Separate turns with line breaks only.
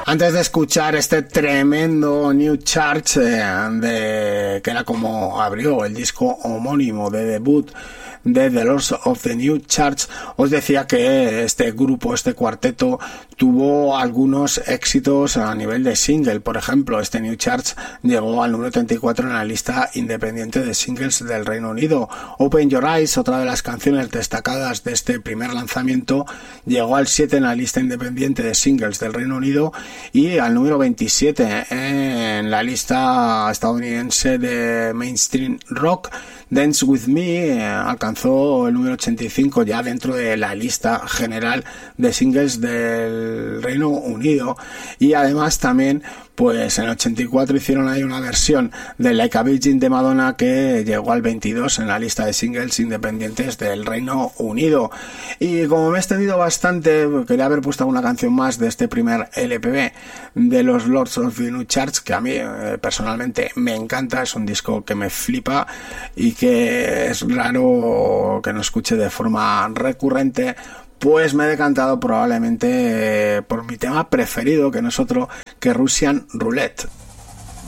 Antes de escuchar este tremendo New Charge, que era como abrió el disco homónimo de debut de The Lords of the New Charge, os decía que este grupo, este cuarteto, tuvo algunos éxitos a nivel de single. Por ejemplo, este New Charge llegó al número 34 en la lista independiente de singles del Reino Unido. Open Your Eyes, otra de las canciones destacadas de este primer lanzamiento, llegó al 7 en la lista independiente de singles del Reino Unido y al número 27 en la lista estadounidense de mainstream rock. Dance With Me alcanzó el número 85 ya dentro de la lista general de singles del Reino Unido, y además también pues en el 84 hicieron ahí una versión de Like a Virgin de Madonna que llegó al 22 en la lista de singles independientes del Reino Unido. Y como me he extendido bastante, quería haber puesto alguna canción más de este primer LPB de los Lords of the New Charge, que a mí personalmente me encanta. Es un disco que me flipa y que es raro que no escuche de forma recurrente. Pues me he decantado probablemente por mi tema preferido, que no es otro que Russian Roulette.